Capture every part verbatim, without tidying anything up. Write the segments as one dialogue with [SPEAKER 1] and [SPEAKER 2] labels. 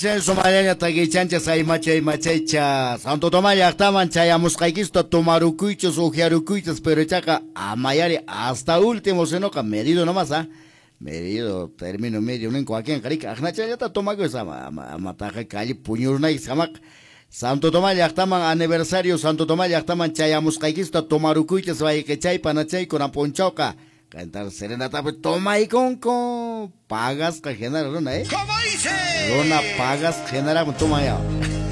[SPEAKER 1] Somalia tagichancha saimachay machacha Santo Tomás llaqtaman chayamusqaykista tomarukuychus ujiarukuychus pero chaca amayari hasta último senoqa medido nomás ah medido término medio ninko aquí en Carica ajnachayata tomago sama amataja calle puñurnay samaq Santo Tomás llaqtaman aniversario Santo Tomás llaqtaman chayamusqaykista tomarukuychus vayqichay panachay con ponchauqa cantar serenata pues toma y con con pagas que genera luna eh
[SPEAKER 2] ¿Cómo dice?
[SPEAKER 1] Luna pagas genera toma ya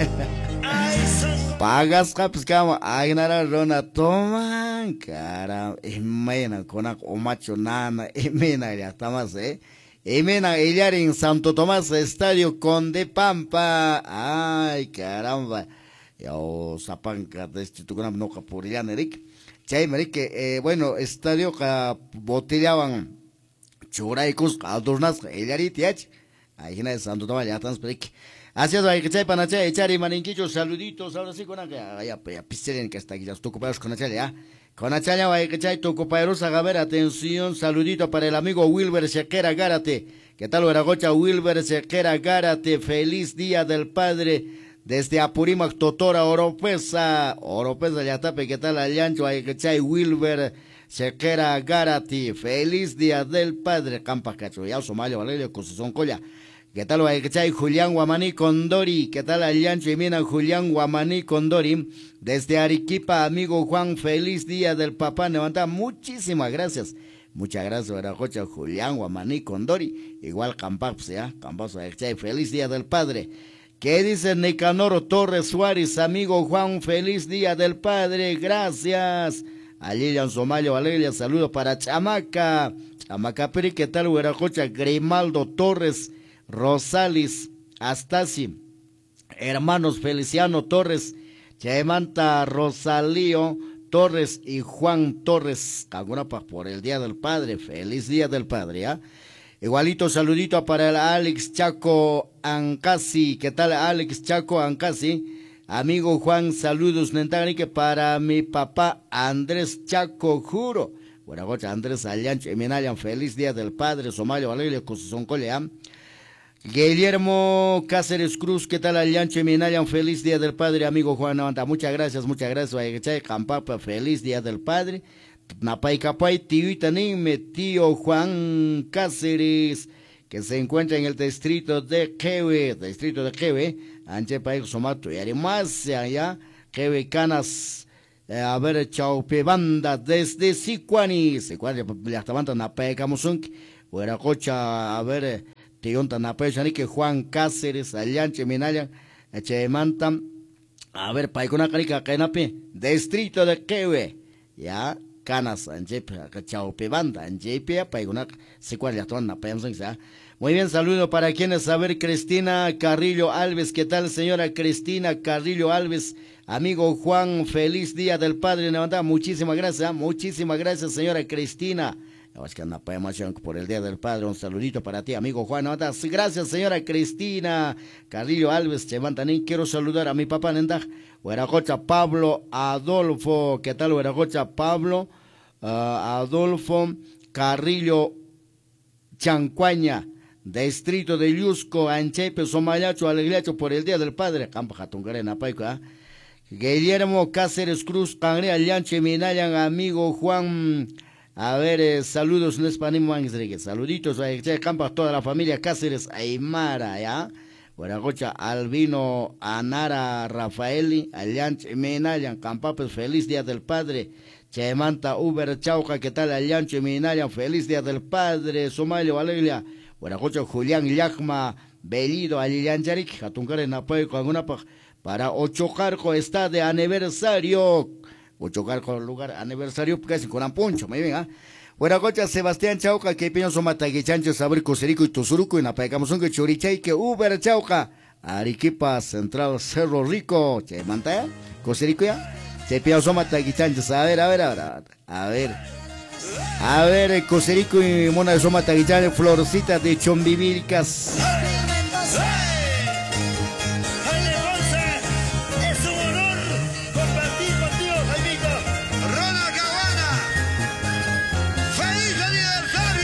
[SPEAKER 1] pagas que pues como ay nara luna toma cara imena con o macho nana imena ya estamos eh imena ella en Santo Tomás Estadio Conde Pampa ay caramba yo sapanca de este tu gran no capuriana Eric Chay, marique, eh, bueno, estadio que botellaban churaicos, adornas, el aritiach, ahí en el Santo Tomás, ya están, marique. Así es, hay que chay, panachay, echar y maninquichos, saluditos, ahora sí, con acá, ya, ya, piseren que está aquí, ya estoy ocupado con achay, ya. Con achay, hay que chay, tu compañeros, a ver, atención, saludito para el amigo Wilber Sequera Gárate. ¿Qué tal, Veragocha, Wilber Sequera Gárate? Feliz Día del Padre. Desde Apurímac, Totora, Oropesa, Oropesa, Yatape, ¿qué tal, Allancho? Ayquechay, Wilber, Sequera, Gárate, feliz Día del Padre, Campa, Cachoya, Somalia, Valeria, Cosizón, Colla. ¿Qué tal, Ayquechay, Julián Guamaní, Condori? ¿Qué tal, Allancho? Y mira, Julián Guamaní, Condori. Desde Arequipa, amigo Juan, feliz Día del Papá, levanta, muchísimas gracias. Muchas gracias, Verajocha, Julián Guamaní, Condori. Igual, Campa, ya, Campa, Ayquechay, feliz Día del Padre. ¿Qué dice Nicanor Torres Suárez, amigo Juan? Feliz Día del Padre, gracias. A Lilian Somalia, Valeria, saludos para Chamaca. Chamaca, Peri, ¿qué tal, Hueracocha? Grimaldo Torres, Rosales, Astasi, hermanos Feliciano Torres, Chaimanta Rosalío Torres y Juan Torres, Cagunapa, por el Día del Padre. Feliz Día del Padre, ¿ah? ¿eh? Igualito saludito para el Alex Chaco Ancasi. ¿Qué tal, Alex Chaco Ancasi? Amigo Juan, saludos que para mi papá Andrés Chaco Juro. Buenas noches, Andrés Allancho y Minayan. Feliz Día del Padre. Somalia, Valeria, Cosizón, Colea. Guillermo Cáceres Cruz. ¿Qué tal, Allancho y Minayan? Feliz Día del Padre, amigo Juan. Muchas gracias, muchas gracias. Campapa, feliz Día del Padre. Napay Capay, tío Itanime, tío Juan Cáceres, que se encuentra en el distrito de Quewe, distrito de Quewe, Anche País Somato, y además allá, Quewe Canas, eh, a ver, Chaupe Banda, desde Sicuani, Sicuani, Yachtamanta, Napay Camusunk, Hueracocha, a ver, Tionta Napay Chanique, Juan Cáceres, Allanche Minaya, Echemanta, a ver, Paicona Carica, Cainape, distrito de Quewe, ya. Canas, Anjepe, Chaupe Banda, Anjepe, Paigunac, Secuaria Tona, muy bien, saludo para quienes saber Cristina Carrillo Alves. ¿Qué tal, señora Cristina Carrillo Alves? Amigo Juan, feliz Día del Padre. Muchísimas gracias, muchísimas gracias, señora Cristina. Por el Día del Padre, un saludito para ti, amigo Juan. Gracias, señora Cristina Carrillo Alves. Quiero saludar a mi papá Nendag, Hueracocha Pablo Adolfo. ¿Qué tal, Hueracocha Pablo? Uh, Adolfo Carrillo Chancuaña, distrito de Yusco, Anchepe, Somalacho, Alegriacho, por el Día del Padre. Campa Jatungarena, Paica. Guillermo Cáceres Cruz, Cangre, Allanche, Minayan, amigo Juan. A ver, eh, saludos en español, saluditos a Campa, toda la familia Cáceres Aymara, ¿ya? Hueracocha, Albino, Anara, Rafaeli, Allanche, Minayan, Campa, pues feliz Día del Padre. Chemanta, Uber, Chauca, ¿qué tal, Allanche, Minayan? Feliz Día del Padre. Somalia, Valeria, Hueracocha, Julián, Yacma, Bellido, Alillancharik, Jatuncare, Napoy, alguna para Ochocarco está de aniversario. Ochocarco, lugar aniversario, casi con ampuncho, muy bien, ¿ah? ¿eh? Hueracocha, Sebastián Chauca, que piño Somataguichancho, Saber, Coserico y Tosuruco, y Napaicamos un que Chorichay, que Uber, Chauca, Arequipa, Central, Cerro Rico, Chemanta, Coserico ya. Se piensa Somataguichancho, a ver, a ver, a ver, a ver. A ver, Coserico y Mona de Somataguichancho, Florcita de Chombivilcas.